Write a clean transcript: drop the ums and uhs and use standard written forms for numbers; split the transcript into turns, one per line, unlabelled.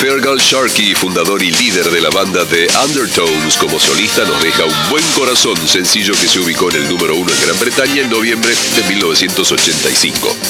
Feargal Sharkey, fundador y líder de la banda The Undertones, como solista nos deja Un buen corazón, sencillo que se ubicó en el número 1 en Gran Bretaña en noviembre de 1985.